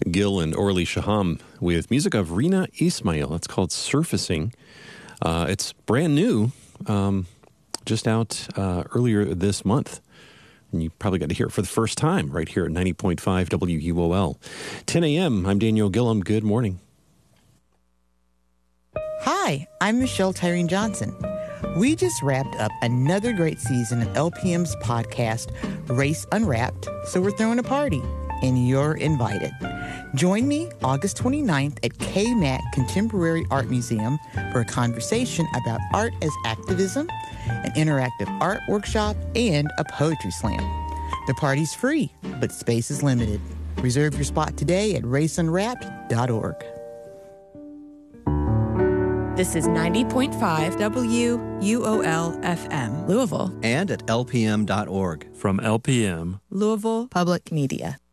Gil and Orly Shaham with music of Rina Ismail. It's called Surfacing. It's brand new, just out earlier this month. And you probably got to hear it for the first time right here at 90.5 WUOL. 10 a.m., I'm Daniel Gillum. Good morning. Hi, I'm Michelle Tyreen Johnson. We just wrapped up another great season of LPM's podcast, Race Unwrapped, so we're throwing a party, and you're invited. Join me August 29th at KMAC Contemporary Art Museum for a conversation about art as activism, an interactive art workshop, and a poetry slam. The party's free, but space is limited. Reserve your spot today at raceunwrapped.org. This is 90.5 WUOL FM, Louisville. And at lpm.org. From LPM, Louisville Public Media.